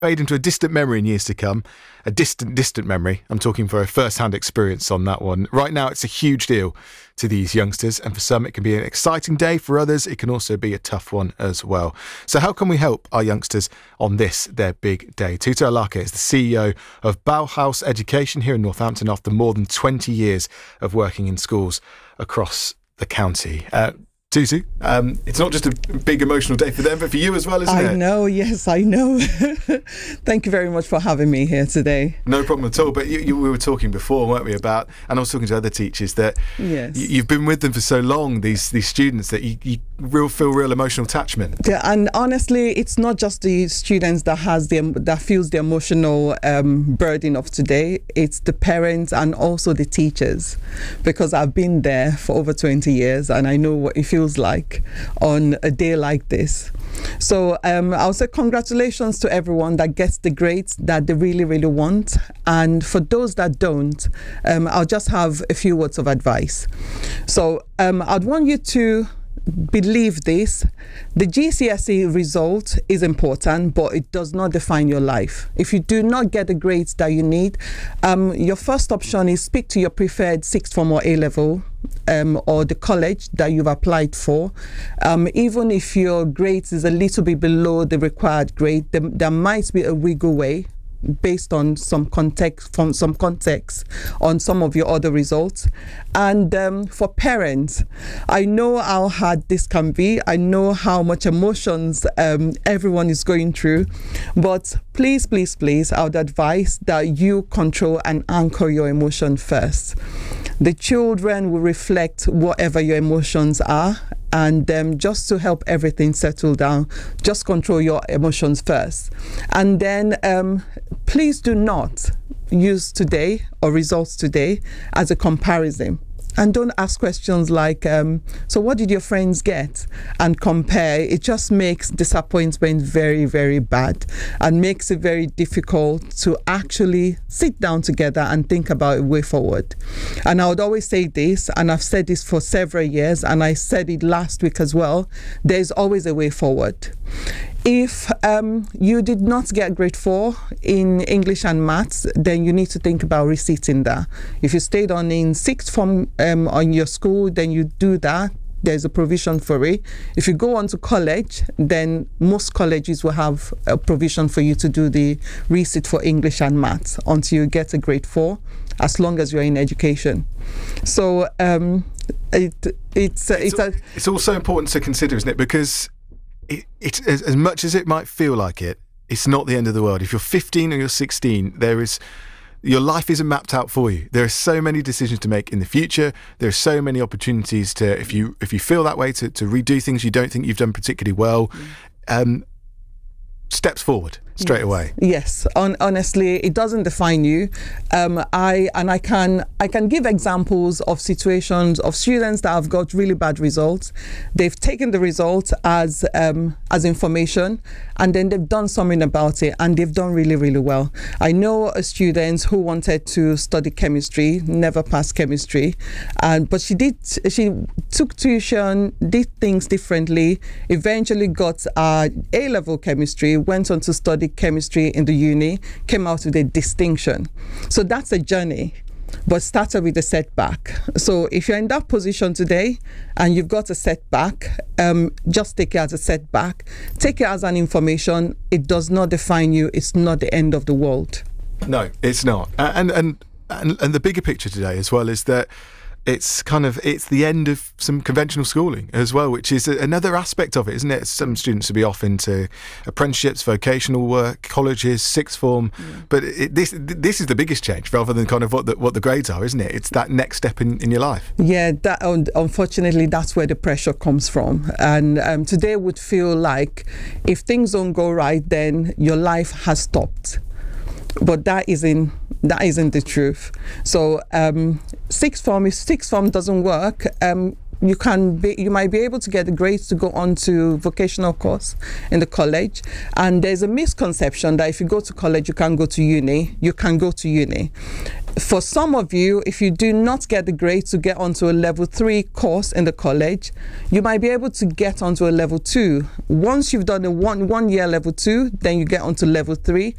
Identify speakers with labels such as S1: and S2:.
S1: fade into a distant memory in years to come. A distant memory. I'm talking for a first-hand experience on that one. Right now, it's a huge deal to these youngsters, and for some, it can be an exciting day. For others, it can also be a tough one as well. So how can we help our youngsters on this, their big day? Tutu Alake is the CEO of Bauhaus Education here in Northampton after more than 20 years of working in schools across the county. Tutu, it's not just a big emotional day for them, but for you as well, isn't it?
S2: I know, yes, I know. Thank you very much for having me here today.
S1: No problem at all. But we were talking before, weren't we, about, and I was talking to other teachers, that
S2: yes.
S1: You've been with them for so long, these students, that you feel real emotional attachment.
S2: Yeah, and honestly, it's not just the students that feels the emotional burden of today. It's the parents and also the teachers, because I've been there for over 20 years and I know what it feels like on a day like this. So I'll say congratulations to everyone that gets the grades that they really, really want. And for those that don't, I'll just have a few words of advice. So I'd want you to believe this: the GCSE result is important, but it does not define your life. If you do not get the grades that you need, your first option is speak to your preferred sixth form or A-level or the college that you've applied for. Even if your grades is a little bit below the required grade, there might be a wiggle way based on some context on some of your other results. And for parents, I know how hard this can be. I know how much emotions everyone is going through, but please, I would advise that you control and anchor your emotion first. The children will reflect whatever your emotions are, and just to help everything settle down, just control your emotions first. And then please do not use today or results today as a comparison. And don't ask questions like, so what did your friends get? And compare. It just makes disappointment very, very bad and makes it very difficult to actually sit down together and think about a way forward. And I would always say this, and I've said this for several years, and I said it last week as well, there's always a way forward. If you did not get grade 4 in English and maths, then you need to think about resitting that. If you stayed on in sixth form on your school, then you do that. There's a provision for it. If you go on to college, then most colleges will have a provision for you to do the resit for English and maths until you get a grade 4, as long as you're in education. So
S1: it's also important to consider, isn't it? Because it's as much as it might feel like it, it's not the end of the world. If you're 15 or you're 16, your life isn't mapped out for you. There are so many decisions to make in the future. There are so many opportunities to, if you feel that way, to redo things you don't think you've done particularly well. Steps forward straight away.
S2: Yes, honestly, it doesn't define you. I can give examples of situations of students that have got really bad results. They've taken the results as information, and then they've done something about it, and they've done really, really well. I know a student who wanted to study chemistry, never passed chemistry, but she took tuition, did things differently, eventually got A-level chemistry, went on to study chemistry in the uni, came out with a distinction. So that's a journey, but started with a setback. So if you're in that position today and you've got a setback, just take it as a setback. Take it as an information. It does not define you. It's not the end of the world.
S1: No, it's not. And the bigger picture today as well is that it's the end of some conventional schooling as well, which is another aspect of it, isn't it? Some students will be off into apprenticeships, vocational work, colleges, sixth form, but this is the biggest change, rather than kind of what the grades are, isn't it? It's that next step in your life.
S2: Yeah, unfortunately, that's where the pressure comes from. And today would feel like if things don't go right, then your life has stopped. But that isn't the truth. So sixth form, if sixth form doesn't work, you might be able to get the grades to go on to vocational course in the college. And there's a misconception that if you go to college, you can't go to uni. You can go to uni. For some of you, if you do not get the grades to get onto a level 3 course in the college, you might be able to get onto a level 2. Once you've done a one year level 2, then you get onto level 3,